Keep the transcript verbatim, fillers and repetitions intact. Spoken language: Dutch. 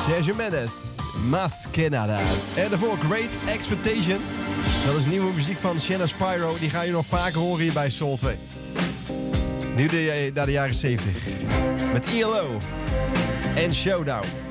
Sergio Mendes, Mas que nada. En daarvoor Great Expectation. Dat is nieuwe muziek van Shanna Spyro. Die ga je nog vaker horen hier bij Soul twee. Nu de, naar de jaren zeventig. Met E L O en Showdown.